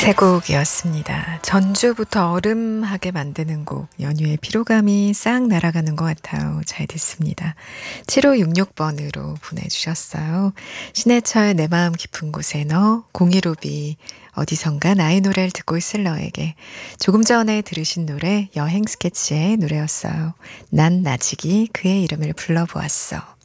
세 곡이었습니다. 전주부터 얼음하게 만드는 곡, 연휴의 피로감이 싹 날아가는 것 같아요. 잘 듣습니다. 7566번으로 보내주셨어요. 신해철 내 마음 깊은 곳에 너, 015B 어디선가 나의 노래를 듣고 있을 너에게. 조금 전에 들으신 노래 여행 스케치의 노래였어요. 난 나직이 그의 이름을 불러보았어.